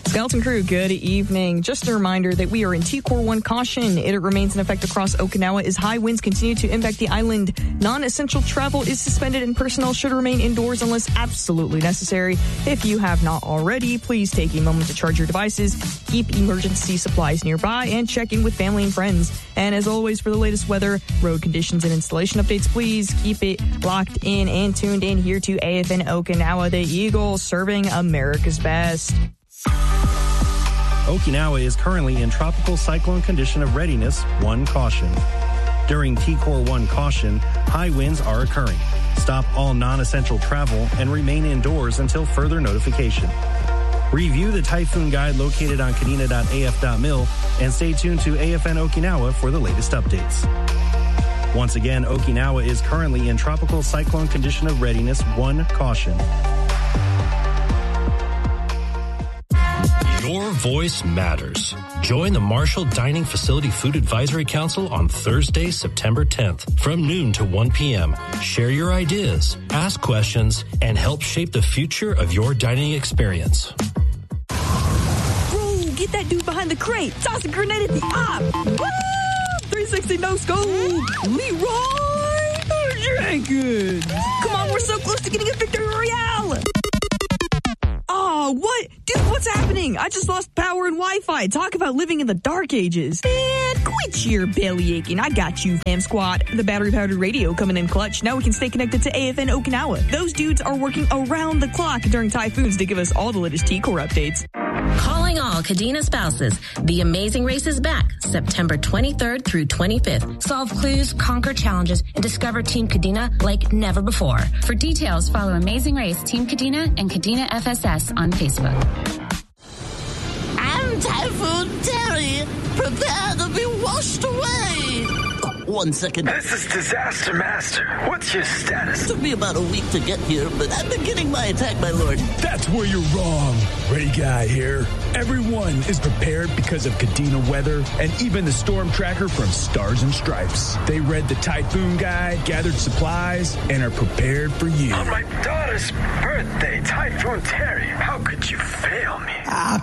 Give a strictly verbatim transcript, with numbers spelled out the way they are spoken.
Skeleton Crew, good evening. Just a reminder that we are in T Core one caution. It remains in effect across Okinawa as high winds continue to impact the island. Non-essential travel is suspended and personnel should remain indoors unless absolutely necessary. If you have not already, please take a moment to charge your devices, keep emergency supplies nearby, and check in with family and friends. And as always, for the latest weather, road conditions, and installation updates, please keep it locked in and tuned in here to A F N Okinawa, the Eagle, serving America's best. Okinawa is currently in tropical cyclone condition of readiness, one caution. During T Core one caution, high winds are occurring. Stop all non-essential travel and remain indoors until further notification. Review the typhoon guide located on kadena dot a f dot mil and stay tuned to A F N Okinawa for the latest updates. Once again, Okinawa is currently in tropical cyclone condition of readiness, one caution. Your voice matters. Join the Marshall Dining Facility Food Advisory Council on Thursday, September tenth from noon to one p.m. Share your ideas, ask questions, and help shape the future of your dining experience. Bro, get that dude behind the crate. Toss a grenade at the op. Woo! three sixty no scope. Leroy Jenkins. Come on, we're so close to getting a victory royale. Oh, what? Dude, what's happening? I just lost power and Wi-Fi. Talk about living in the dark ages. Man, quit your belly aching. I got you, fam squad. The battery-powered radio coming in clutch. Now we can stay connected to A F N Okinawa. Those dudes are working around the clock during typhoons to give us all the latest T-Core updates. Calling all Kadena spouses. The Amazing Race is back September twenty-third through twenty-fifth. Solve clues, conquer challenges, and discover Team Kadena like never before. For details, follow Amazing Race, Team Kadena, and Kadena F S S on Facebook. I'm Typhoon Terry. Prepare to be washed away. Oh, one second. This is Disaster Master. What's your status? Took me about a week to get here, but I'm beginning my attack, my lord. That's where you're wrong. Ray Guy here. Everyone is prepared because of Kadena weather and even the storm tracker from Stars and Stripes. They read the typhoon guide, gathered supplies, and are prepared for you. On my daughter's birthday, Typhoon Terry, how could you fail me? Ah,